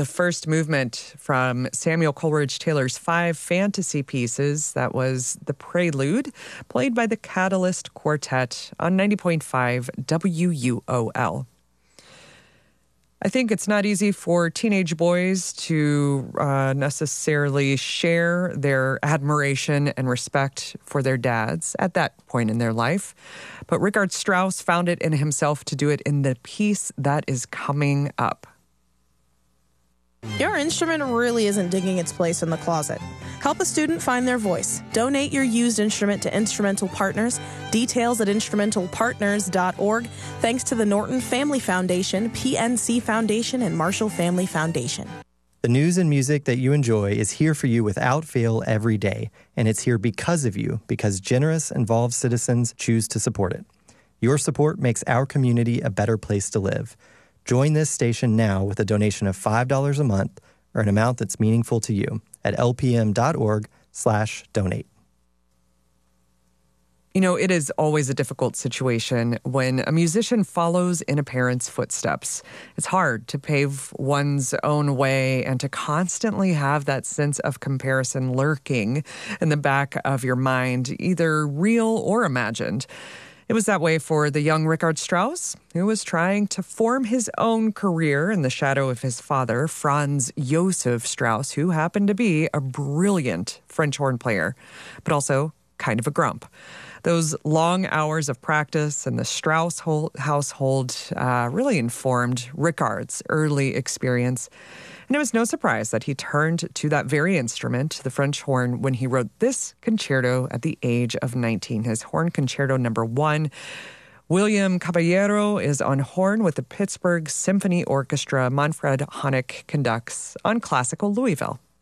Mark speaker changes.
Speaker 1: the first movement from Samuel Coleridge Taylor's 5 fantasy pieces. That was the Prelude, played by the Catalyst Quartet on 90.5 WUOL. I think it's not easy for teenage boys to necessarily share their admiration and respect for their dads at that point in their life. But Richard Strauss found it in himself to do it in the piece that is coming up.
Speaker 2: Your instrument really isn't digging its place in the closet. Help a student find their voice. Donate your used instrument to Instrumental Partners. Details at instrumentalpartners.org. Thanks to the Norton Family Foundation, PNC Foundation, and Marshall Family Foundation.
Speaker 3: The news and music that you enjoy is here for you without fail every day, and it's here because of you, because generous, involved citizens choose to support it. Your support makes our community a better place to live. Join this station now with a donation of $5 a month or an amount that's meaningful to you at lpm.org/donate.
Speaker 1: You know, it is always a difficult situation when a musician follows in a parent's footsteps. It's hard to pave one's own way and to constantly have that sense of comparison lurking in the back of your mind, either real or imagined. It was that way for the young Richard Strauss, who was trying to form his own career in the shadow of his father, Franz Josef Strauss, who happened to be a brilliant French horn player, but also kind of a grump. Those long hours of practice in the Strauss household really informed Richard's early experience. And it was no surprise that he turned to that very instrument, the French horn, when he wrote this concerto at the age of 19, his Horn Concerto No. 1. William Caballero is on horn with the Pittsburgh Symphony Orchestra. Manfred Honeck conducts on Classical Louisville.